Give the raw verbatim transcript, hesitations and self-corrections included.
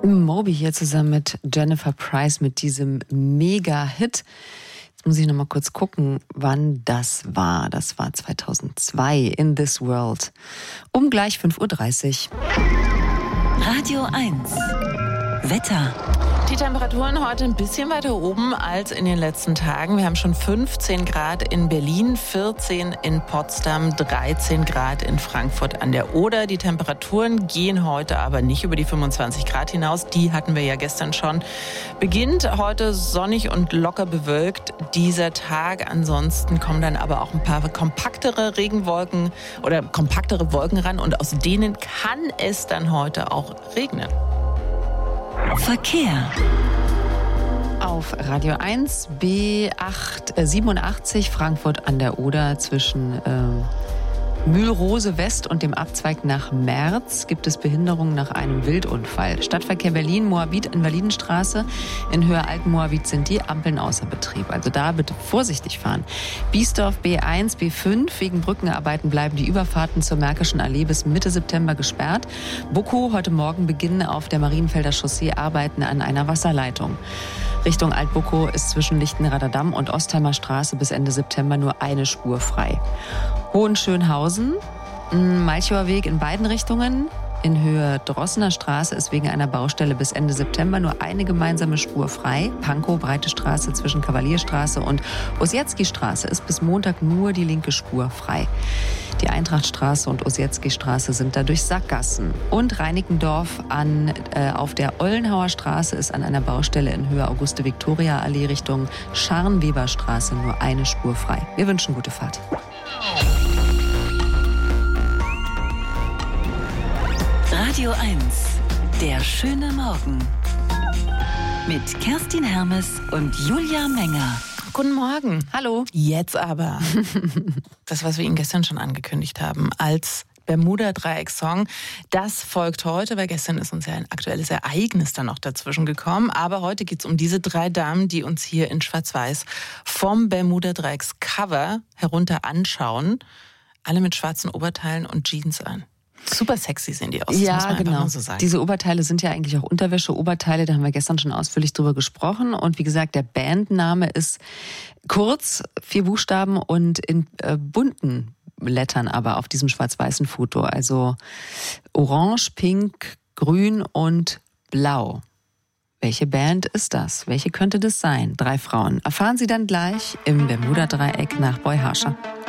Moby hier zusammen mit Jennifer Price mit diesem Mega-Hit. Jetzt muss ich noch mal kurz gucken, wann das war. Das war zweitausendzwei, In This World. Um gleich fünf Uhr dreißig. Radio eins. Wetter. Die Temperaturen heute ein bisschen weiter oben als in den letzten Tagen. Wir haben schon fünfzehn Grad in Berlin, vierzehn in Potsdam, dreizehn Grad in Frankfurt an der Oder. Die Temperaturen gehen heute aber nicht über die fünfundzwanzig Grad hinaus. Die hatten wir ja gestern schon. Beginnt heute sonnig und locker bewölkt dieser Tag. Ansonsten kommen dann aber auch ein paar kompaktere Regenwolken oder kompaktere Wolken ran. Und aus denen kann es dann heute auch regnen. Verkehr. Auf Radio eins B acht siebenundachtzig Frankfurt an der Oder zwischen äh, Mühlrose West und dem Abzweig nach Merz gibt es Behinderungen nach einem Wildunfall. Stadtverkehr Berlin, Moabit, Invalidenstraße. In Höhe Alten-Moabit sind die Ampeln außer Betrieb. Also da bitte vorsichtig fahren. Biesdorf B eins, B fünf. Wegen Brückenarbeiten bleiben die Überfahrten zur Märkischen Allee bis Mitte September gesperrt. Buckow, heute Morgen beginnen auf der Marienfelder Chaussee Arbeiten an einer Wasserleitung. Richtung Altbuckow ist zwischen Lichtenrader Damm und Ostheimer Straße bis Ende September nur eine Spur frei. Hohenschönhausen, Malchower Weg in beiden Richtungen. In Höhe Drossener Straße ist wegen einer Baustelle bis Ende September nur eine gemeinsame Spur frei. Pankow, Breite Straße zwischen Kavalierstraße und Ossietzky-Straße ist bis Montag nur die linke Spur frei. Die Eintrachtstraße und Ossietzky-Straße sind dadurch Sackgassen. Und Reinickendorf an, äh, auf der Ollenhauer Straße ist an einer Baustelle in Höhe Auguste-Victoria-Allee Richtung Scharnweberstraße nur eine Spur frei. Wir wünschen gute Fahrt. Radio eins. Der schöne Morgen. Mit Kerstin Hermes und Julia Menger. Guten Morgen. Hallo. Jetzt aber das, was wir Ihnen gestern schon angekündigt haben, als Bermuda-Dreieck-Song. Das folgt heute, weil gestern ist uns ja ein aktuelles Ereignis dann noch dazwischen gekommen. Aber heute geht es um diese drei Damen, die uns hier in Schwarz-Weiß vom Bermuda-Dreiecks-Cover herunter anschauen. Alle mit schwarzen Oberteilen und Jeans an. Super sexy sehen die aus, das ja, muss man genau. einfach mal so sagen. Diese Oberteile sind ja eigentlich auch Unterwäsche-Oberteile, da haben wir gestern schon ausführlich drüber gesprochen. Und wie gesagt, der Bandname ist kurz, vier Buchstaben und in äh, bunten Lettern aber auf diesem schwarz-weißen Foto. Also orange, pink, grün und blau. Welche Band ist das? Welche könnte das sein? Drei Frauen. Erfahren Sie dann gleich im Bermuda-Dreieck nach Boy Harscher.